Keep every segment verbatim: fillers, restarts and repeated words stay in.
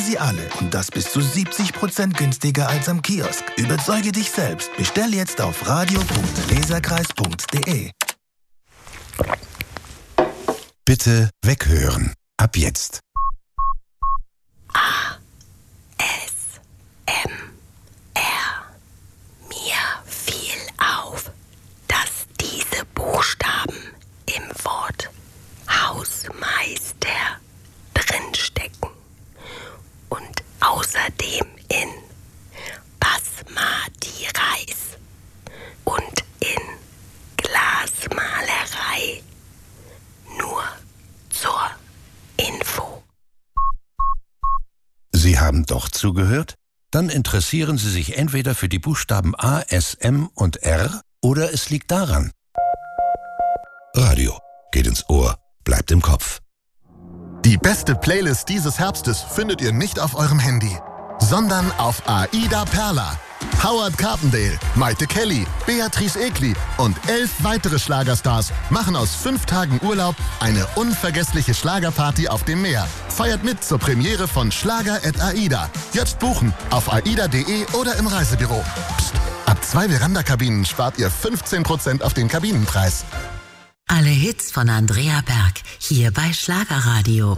sie alle und das bis zu siebzig Prozent günstiger als am Kiosk. Überzeuge dich selbst. Bestell jetzt auf radio punkt leserkreis punkt de. Bitte weghören. Ab jetzt. A. S. M. R. Mir fiel auf, dass diese Buchstaben im Wort Hausmeister drinstecken und außerdem in Basmati Reis und in Glasmalerei. Nur zur Info. Sie haben doch zugehört? Dann interessieren Sie sich entweder für die Buchstaben A, S, M und R oder es liegt daran. Radio geht ins Ohr, bleibt im Kopf. Die beste Playlist dieses Herbstes findet ihr nicht auf eurem Handy, sondern auf Aida Perla. Howard Carpendale, Maite Kelly, Beatrice Egli und elf weitere Schlagerstars machen aus fünf Tagen Urlaub eine unvergessliche Schlagerparty auf dem Meer. Feiert mit zur Premiere von Schlager at Aida. Jetzt buchen auf aida punkt de oder im Reisebüro. Psst, ab zwei Veranda-Kabinen spart ihr fünfzehn Prozent auf den Kabinenpreis. Alle Hits von Andrea Berg, hier bei Schlagerradio.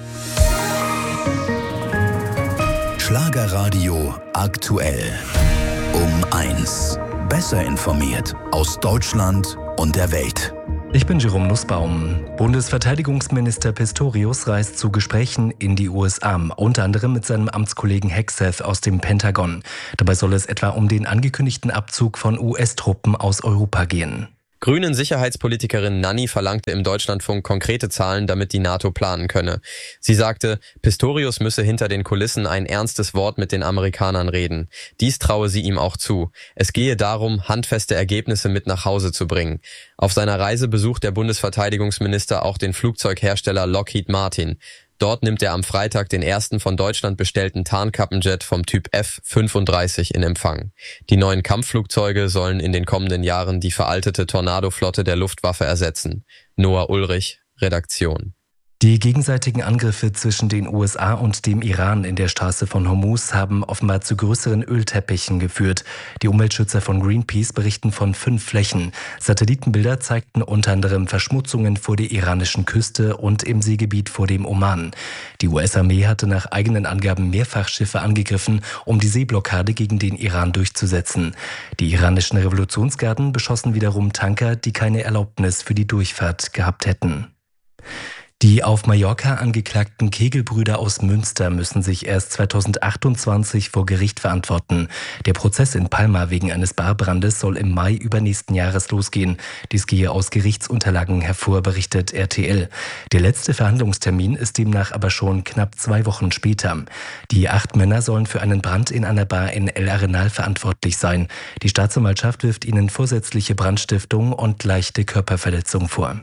Schlagerradio aktuell. Um eins. Besser informiert aus Deutschland und der Welt. Ich bin Jerome Nussbaum. Bundesverteidigungsminister Pistorius reist zu Gesprächen in die U S A, unter anderem mit seinem Amtskollegen Hegseth aus dem Pentagon. Dabei soll es etwa um den angekündigten Abzug von U S-Truppen aus Europa gehen. Grünen Sicherheitspolitikerin Nanni verlangte im Deutschlandfunk konkrete Zahlen, damit die NATO planen könne. Sie sagte, Pistorius müsse hinter den Kulissen ein ernstes Wort mit den Amerikanern reden. Dies traue sie ihm auch zu. Es gehe darum, handfeste Ergebnisse mit nach Hause zu bringen. Auf seiner Reise besucht der Bundesverteidigungsminister auch den Flugzeughersteller Lockheed Martin. Dort nimmt er am Freitag den ersten von Deutschland bestellten Tarnkappenjet vom Typ F fünfunddreißig in Empfang. Die neuen Kampfflugzeuge sollen in den kommenden Jahren die veraltete Tornado-Flotte der Luftwaffe ersetzen. Noah Ulrich, Redaktion. Die gegenseitigen Angriffe zwischen den U S A und dem Iran in der Straße von Hormuz haben offenbar zu größeren Ölteppichen geführt. Die Umweltschützer von Greenpeace berichten von fünf Flächen. Satellitenbilder zeigten unter anderem Verschmutzungen vor der iranischen Küste und im Seegebiet vor dem Oman. Die U S-Armee hatte nach eigenen Angaben mehrfach Schiffe angegriffen, um die Seeblockade gegen den Iran durchzusetzen. Die iranischen Revolutionsgarden beschossen wiederum Tanker, die keine Erlaubnis für die Durchfahrt gehabt hätten. Die auf Mallorca angeklagten Kegelbrüder aus Münster müssen sich erst zweitausendachtundzwanzig vor Gericht verantworten. Der Prozess in Palma wegen eines Barbrandes soll im Mai übernächsten Jahres losgehen. Dies gehe aus Gerichtsunterlagen hervor, berichtet R T L. Der letzte Verhandlungstermin ist demnach aber schon knapp zwei Wochen später. Die acht Männer sollen für einen Brand in einer Bar in El Arenal verantwortlich sein. Die Staatsanwaltschaft wirft ihnen vorsätzliche Brandstiftung und leichte Körperverletzung vor.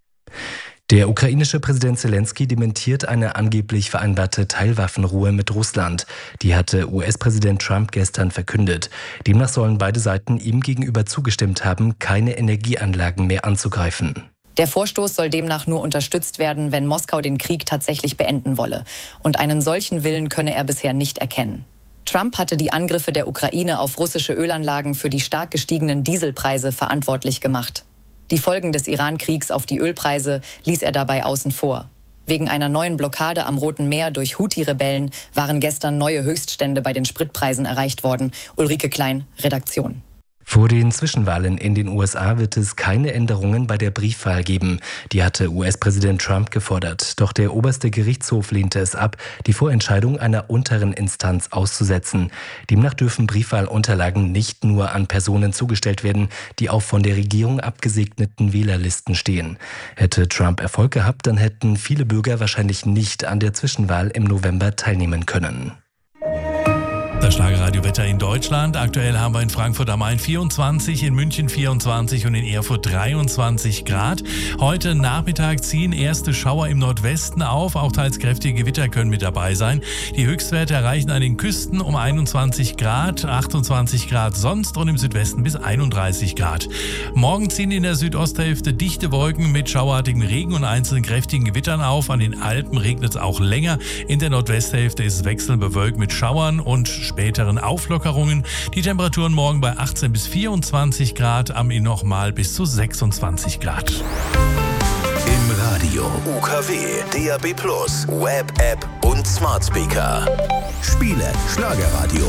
Der ukrainische Präsident Zelensky dementiert eine angeblich vereinbarte Teilwaffenruhe mit Russland. Die hatte U S-Präsident Trump gestern verkündet. Demnach sollen beide Seiten ihm gegenüber zugestimmt haben, keine Energieanlagen mehr anzugreifen. Der Vorstoß soll demnach nur unterstützt werden, wenn Moskau den Krieg tatsächlich beenden wolle. Und einen solchen Willen könne er bisher nicht erkennen. Trump hatte die Angriffe der Ukraine auf russische Ölanlagen für die stark gestiegenen Dieselpreise verantwortlich gemacht. Die Folgen des Iran-Kriegs auf die Ölpreise ließ er dabei außen vor. Wegen einer neuen Blockade am Roten Meer durch Houthi-Rebellen waren gestern neue Höchststände bei den Spritpreisen erreicht worden. Ulrike Klein, Redaktion. Vor den Zwischenwahlen in den U S A wird es keine Änderungen bei der Briefwahl geben. Die hatte U S-Präsident Trump gefordert. Doch der oberste Gerichtshof lehnte es ab, die Vorentscheidung einer unteren Instanz auszusetzen. Demnach dürfen Briefwahlunterlagen nicht nur an Personen zugestellt werden, die auf von der Regierung abgesegneten Wählerlisten stehen. Hätte Trump Erfolg gehabt, dann hätten viele Bürger wahrscheinlich nicht an der Zwischenwahl im November teilnehmen können. Das Schlagerradio-Wetter in Deutschland. Aktuell haben wir in Frankfurt am Main vierundzwanzig, in München vierundzwanzig und in Erfurt dreiundzwanzig Grad. Heute Nachmittag ziehen erste Schauer im Nordwesten auf. Auch teils kräftige Gewitter können mit dabei sein. Die Höchstwerte erreichen an den Küsten um einundzwanzig Grad, achtundzwanzig Grad sonst und im Südwesten bis einunddreißig Grad. Morgen ziehen in der Südosthälfte dichte Wolken mit schauartigem Regen und einzelnen kräftigen Gewittern auf. An den Alpen regnet es auch länger. In der Nordwesthälfte ist es wechselnd bewölkt mit Schauern und späteren Auflockerungen. Die Temperaturen morgen bei achtzehn bis vierundzwanzig Grad, am Inn nochmal bis zu sechsundzwanzig Grad. Im Radio, U K W, D A B plus, Web, App und Smart Speaker. Spiele Schlagerradio.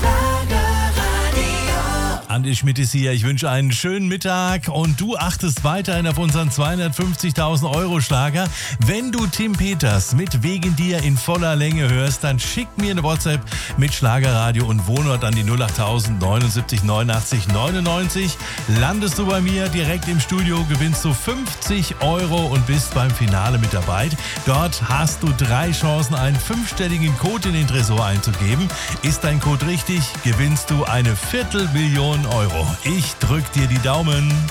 Andi Schmidt ist hier. Ich wünsche einen schönen Mittag und du achtest weiterhin auf unseren zweihundertfünfzigtausend Euro Schlager. Wenn du Tim Peters mit Wegen dir in voller Länge hörst, dann schick mir eine WhatsApp mit Schlagerradio und Wohnort an die null acht null null neunundsiebzig neunundachtzig neunundneunzig. Landest du bei mir direkt im Studio, gewinnst du fünfzig Euro und bist beim Finale mit dabei. Dort hast du drei Chancen, einen fünfstelligen Code in den Tresor einzugeben. Ist dein Code richtig, gewinnst du eine Viertelmillion Euro. Ich drück dir die Daumen.